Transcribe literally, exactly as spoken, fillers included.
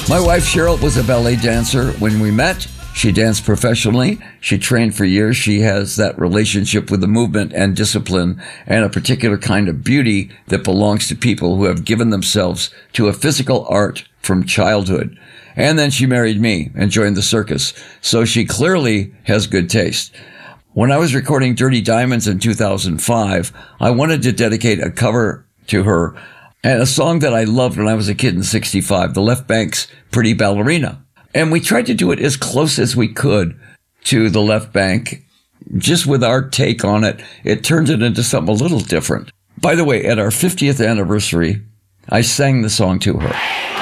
My wife Cheryl was a ballet dancer when we met. She danced professionally. She trained for years. She has that relationship with the movement and discipline and a particular kind of beauty that belongs to people who have given themselves to a physical art from childhood. And then she married me and joined the circus. So she clearly has good taste. When I was recording Dirty Diamonds in two thousand five, I wanted to dedicate a cover to her and a song that I loved when I was a kid in sixty-five, The Left Bank's Pretty Ballerina. And we tried to do it as close as we could to The Left Bank, just with our take on it. It turned it into something a little different. By the way, at our fiftieth anniversary, I sang the song to her.